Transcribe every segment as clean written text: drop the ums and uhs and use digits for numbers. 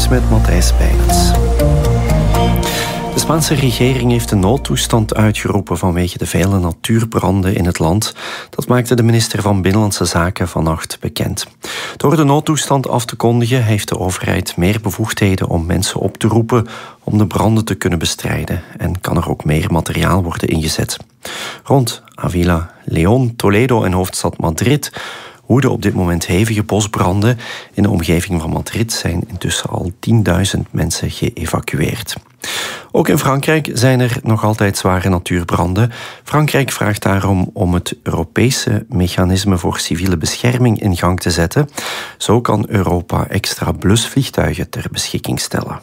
Nieuws met Matthijs Bijnens. De Spaanse regering heeft een noodtoestand uitgeroepen vanwege de vele natuurbranden in het land. Dat maakte de minister van Binnenlandse Zaken vannacht bekend. Door de noodtoestand af te kondigen heeft de overheid meer bevoegdheden om mensen op te roepen om de branden te kunnen bestrijden en kan er ook meer materiaal worden ingezet. Rond Avila, León, Toledo en hoofdstad Madrid woeden op dit moment hevige bosbranden. In de omgeving van Madrid zijn intussen al 10.000 mensen geëvacueerd. Ook in Frankrijk zijn er nog altijd zware natuurbranden. Frankrijk vraagt daarom om het Europese mechanisme voor civiele bescherming in gang te zetten. Zo kan Europa extra blusvliegtuigen ter beschikking stellen.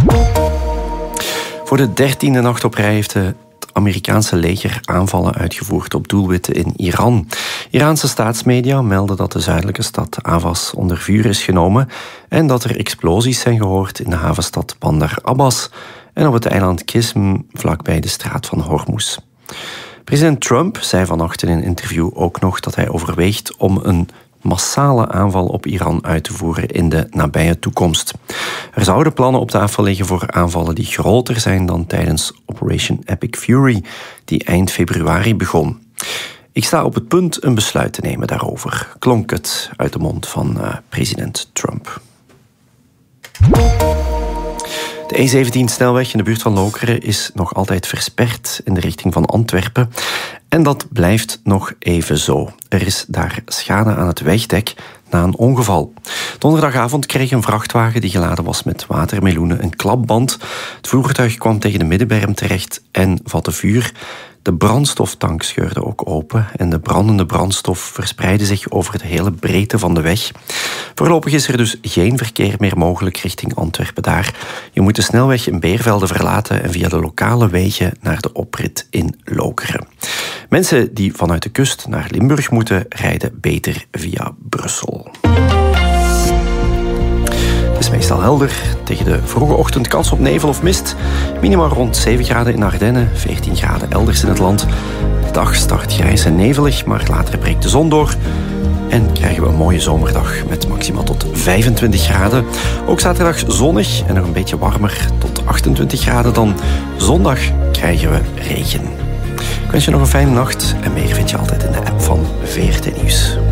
Voor de 13e nacht op rij heeft het Amerikaanse leger aanvallen uitgevoerd op doelwitten in Iran. Iraanse staatsmedia melden dat de zuidelijke stad Avaz onder vuur is genomen en dat er explosies zijn gehoord in de havenstad Bandar Abbas en op het eiland Qism vlakbij de straat van Hormuz. President Trump zei vannacht in een interview ook nog dat hij overweegt om een massale aanval op Iran uit te voeren in de nabije toekomst. Er zouden plannen op tafel liggen voor aanvallen die groter zijn dan tijdens Operation Epic Fury, die eind februari begon. Ik sta op het punt een besluit te nemen daarover, klonk het uit de mond van president Trump. De E17-snelweg in de buurt van Lokeren is nog altijd versperd in de richting van Antwerpen. En dat blijft nog even zo. Er is daar schade aan het wegdek na een ongeval. Donderdagavond kreeg een vrachtwagen die geladen was met watermeloenen een klapband. Het voertuig kwam tegen de middenberm terecht en vatte vuur. De brandstoftank scheurde ook open en de brandende brandstof verspreidde zich over de hele breedte van de weg. Voorlopig is er dus geen verkeer meer mogelijk richting Antwerpen daar. Je moet de snelweg in Beervelde verlaten en via de lokale wegen naar de oprit in Lokeren. Mensen die vanuit de kust naar Limburg moeten, rijden beter via Brussel. Het is meestal helder. Tegen de vroege ochtend kans op nevel of mist. Minima rond 7 graden in Ardennen, 14 graden elders in het land. De dag start grijs en nevelig, maar later breekt de zon door. En krijgen we een mooie zomerdag met maximaal tot 25 graden. Ook zaterdag zonnig en nog een beetje warmer tot 28 graden. Dan zondag krijgen we regen. Ik wens je nog een fijne nacht en meer vind je altijd in de app van VRT Nieuws.